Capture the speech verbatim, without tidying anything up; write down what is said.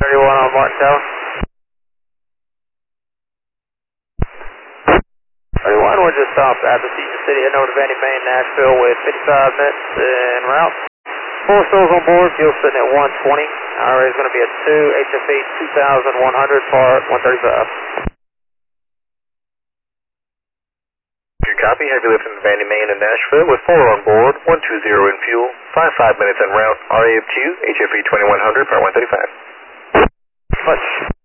thirty-one on Martin Tower. thirty-one, we're just off at the Cedar City, heading over to Vandy Main, Nashville with fifty-five minutes en route. Four souls on board, fuel sitting at one twenty. R A is going to be at two, H F E two thousand one hundred for one thirty-five. Good copy, heavy lift in Vandy Main and Nashville with four on board, one two zero in fuel, five five minutes en route, R A of two, H F E twenty-one hundred for one thirty-five. Much.